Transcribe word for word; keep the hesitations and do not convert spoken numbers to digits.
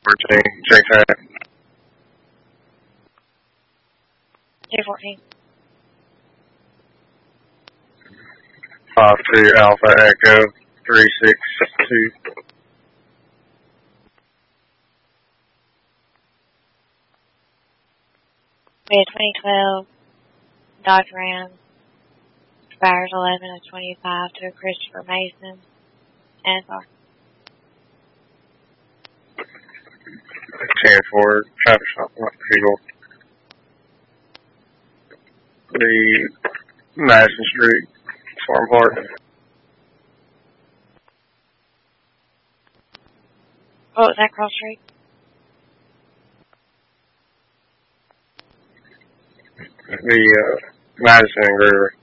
fourteen, check that. two fourteen. five two Alpha Echo three six two. We had twenty twelve Dodge Ram, expires eleven of twenty-five to a Christopher Mason, and sorry. ten four, traffic stop, Eagle. The Madison Street, Farm Park. What was that cross street? The uh, Madison and River.